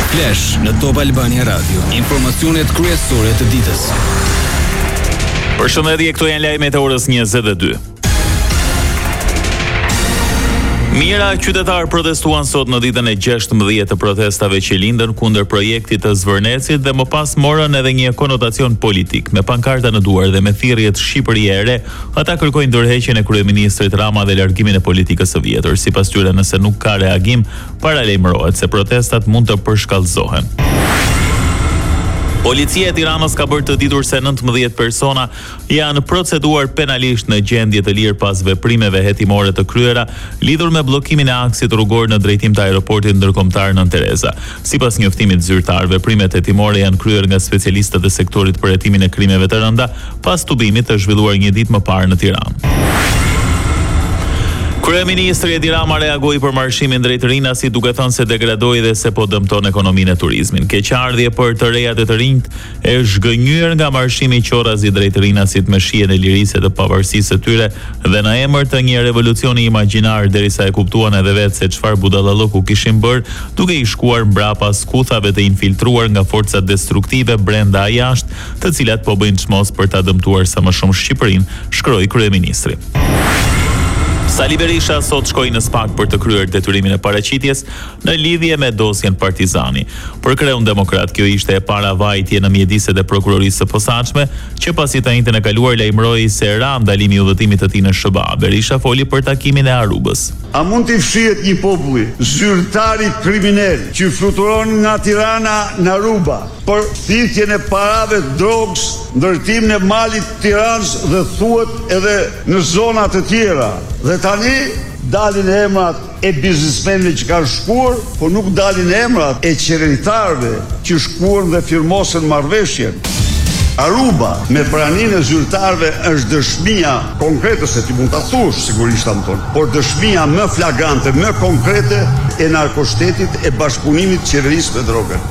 Flash në Top Albania Radio. Informacionet kryesore të ditës. Përshëndetje, këto janë lajmet e orës 22. Mijëra qytetar protestuan sot në ditën e 16 të protestave që lindën kundër projektit të Zvërnecit dhe më pas morën edhe një konotacion politik. Me pankarta në duar dhe me thirrjet Shqipëria e re, ata kërkojnë ndërheqjen e kryeministrit Rama dhe largimin e politikës së vjetër. Sipas tyre, nëse nuk ka reagim, paralajmërohet se protestat mund të përshkallëzohen. Policia e Tiranës ka bërë të ditur se 19 persona janë proceduar penalisht në gjendje të lirë pas veprimeve hetimore të kryera lidhur me bllokimin e aksit rrugor në drejtim të aeroportit ndërkombëtar Nën Tereza. Sipas njoftimit zyrtar, veprimet hetimore janë kryer nga specialistët e sektorit për hetimin e krimeve të rënda pas tubimit të zhvilluar një ditë më parë në Tiranë. Kryeministri Edi Rama reagoi për marshimin drejt Rinasit duke thënë se degradoi dhe se po dëmton ekonominë e turizmit. Keqardhje për të rejat e të rinjt e zhgënjur nga marshimi Qorazi drejt Rinasit me shijen e lirisë të pavarësisë së tyre dhe në emër të një revolucioni imagjinar derisa e kuptuan edhe vetë se çfarë budallalloku kishin bërë, duke i shkuar mbrapa skuthave të infiltruar nga forcat destruktive brenda a jashtë, të cilat po bëjnë çmos për ta dëmtuar sa më shumë Shqipërinë, shkroi kryeministri. Sali Berisha sot shkoi në SPAK për të kryer detyrimin e paraqitjes në lidhje me dosjen Partizani. Për Kreun Demokrat, kjo ishte e para vajtje në mjediset e prokurorisë së posaçme, që pasi të njëjtën e kaluar lajmëroi se ra ndalimi i udhëtimit të tij në SBA. Berisha foli për takimin e Arubës. A mund të fshihet një populli zyrtari kriminal që fluturon nga Tirana në Aruba për thithjen e parave drogës, ndërtimin e malit të Tiranës dhe thuhet edhe në zona të tjera. Dhe tani dalin emrat e biznesmenëve që kanë shkuar, por nuk dalin emrat e qeveristarëve që shkuan dhe firmosën marrëveshjen. Aruba me praninë e zyrtarëve është dëshmia konkrete, se ti mund ta thuash sigurisht Anton, por dëshmia më flagrante, më konkrete e narkoshtetit e bashkëpunimit të qeverisë me drogën.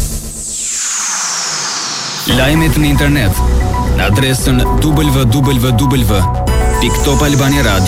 Lajmet në internet në adresën www.topalbaniaradio